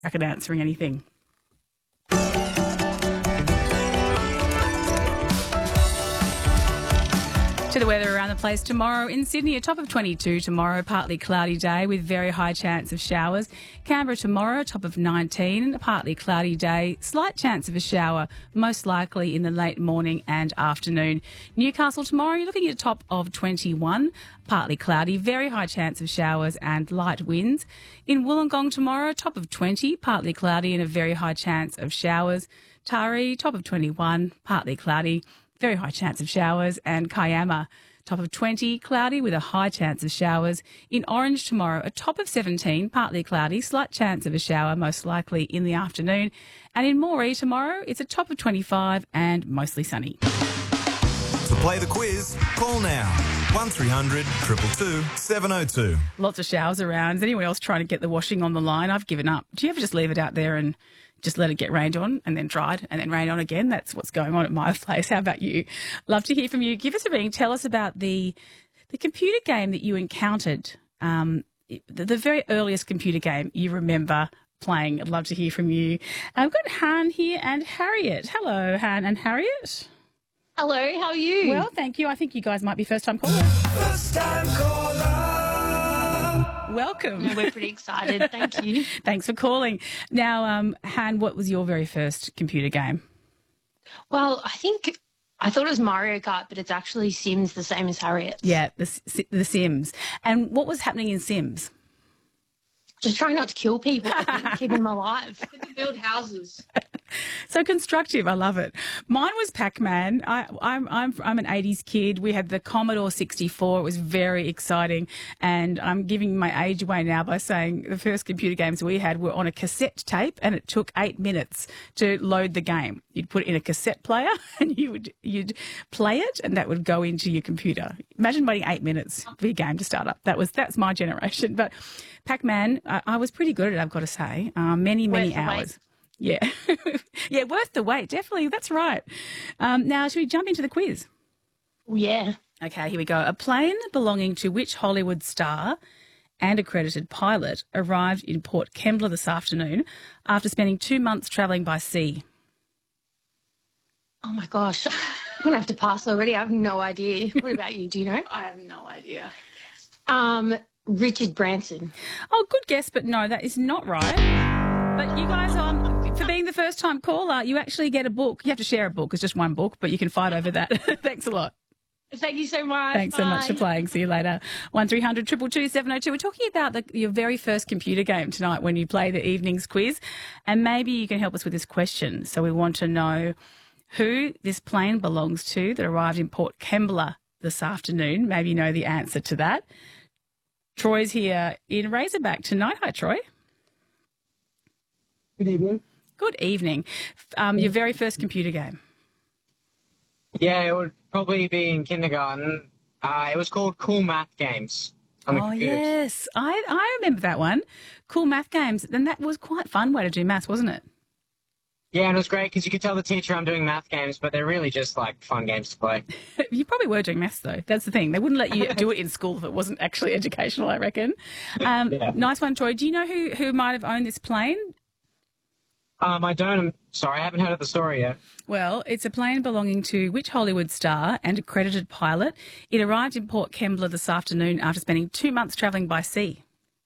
back at answering anything. To the weather around the place tomorrow. In Sydney, a top of 22 tomorrow, partly cloudy day with very high chance of showers. Canberra tomorrow, top of 19, a partly cloudy day, slight chance of a shower, most likely in the late morning and afternoon. Newcastle tomorrow, you're looking at a top of 21, partly cloudy, very high chance of showers and light winds. In Wollongong tomorrow, top of 20, partly cloudy and a very high chance of showers. Taree, top of 21, partly cloudy, very high chance of showers, and Kiama, top of 20, cloudy with a high chance of showers. In Orange tomorrow, a top of 17, partly cloudy, slight chance of a shower, most likely in the afternoon. And in Moree tomorrow, it's a top of 25 and mostly sunny. To play the quiz, call now. 1300 222 702. Lots of showers around. Is anyone else trying to get the washing on the line? I've given up. Do you ever just leave it out there and just let it get rained on and then dried and then rained on again? That's what's going on at my place. How about you? Love to hear from you. Give us a ring. Tell us about the computer game that you encountered, the very earliest computer game you remember playing. I'd love to hear from you. I've got Han here and Harriet. Hello, Han and Harriet. Hello, how are you? Well, thank you. I think you guys might be first-time callers. First-time caller. Welcome. Yeah, we're pretty excited. Thank you. Thanks for calling. Now, Han, what was your very first computer game? Well, I thought it was Mario Kart, but it's actually Sims, the same as Harriet. Yeah, the Sims. And what was happening in Sims? Just trying not to kill people, I think, keep them alive. To build houses. So constructive. I love it. Mine was Pac-Man. I'm an 80s kid. We had the Commodore 64. It was very exciting. And I'm giving my age away now by saying the first computer games we had were on a cassette tape, and it took 8 minutes to load the game. You'd put it in a cassette player and you'd play it, and that would go into your computer. Imagine waiting 8 minutes for your game to start up. That's my generation. But Pac-Man, I was pretty good at it, I've got to say. Many hours. Yeah. Yeah, worth the wait, definitely. That's right. Now, should we jump into the quiz? Yeah. Okay, here we go. A plane belonging to which Hollywood star and accredited pilot arrived in Port Kembla this afternoon after spending 2 months travelling by sea? Oh, my gosh. I'm going to have to pass already. I have no idea. What about you? Do you know? I have no idea. Richard Branson. Oh, good guess, but no, that is not right. But you guys, for being the first-time caller, you actually get a book. You have to share a book. It's just one book, but you can fight over that. Thanks a lot. Thank you so much. Thanks so much for playing. See you later. 1300 222 702. We're talking about your very first computer game tonight when you play the evening's quiz, and maybe you can help us with this question. So we want to know who this plane belongs to that arrived in Port Kembla this afternoon. Maybe you know the answer to that. Troy's here in Razorback tonight. Hi, Troy. Good evening. Good evening. Your very first computer game. Yeah, it would probably be in kindergarten. It was called Cool Math Games. Oh, yes. I remember that one. Cool Math Games. And that was quite a fun way to do maths, wasn't it? Yeah, and it was great because you could tell the teacher I'm doing math games, but they're really just like fun games to play. You probably were doing maths, though. That's the thing. They wouldn't let you do it in school if it wasn't actually educational, I reckon. Yeah. Nice one, Troy. Do you know who might have owned this plane? I don't. I'm sorry, I haven't heard of the story yet. Well, it's a plane belonging to which Hollywood star and accredited pilot? It arrived in Port Kembla this afternoon after spending 2 months travelling by sea.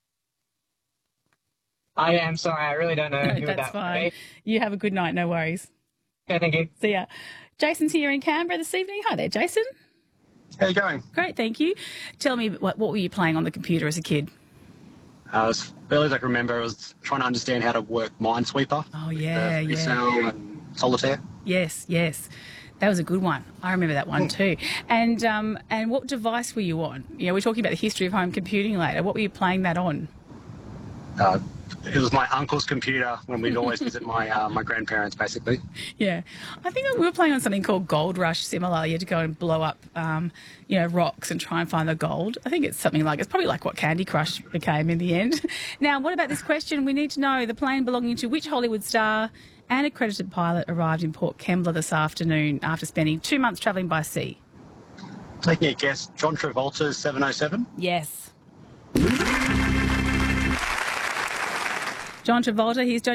I am sorry, I really don't know who That's that fine. would be. You have a good night, no worries. Okay, thank you. See ya. Jason's here in Canberra this evening. Hi there, Jason. How you going? Great, thank you. Tell me, what were you playing on the computer as a kid? As early as I can remember, I was trying to understand how to work Minesweeper. Oh, yeah, with, yeah. Excel and Solitaire. Yes. That was a good one. I remember that one too. And what device were you on? You know, we're talking about the history of home computing later. What were you playing that on? It was my uncle's computer when we'd always visit my my grandparents, basically. Yeah. I think we were playing on something called Gold Rush similar. You had to go and blow up, rocks and try and find the gold. I think it's probably like what Candy Crush became in the end. Now, what about this question? We need to know the plane belonging to which Hollywood star and accredited pilot arrived in Port Kembla this afternoon after spending 2 months travelling by sea? Taking a guess, John Travolta's 707? Yes. John Travolta, he's done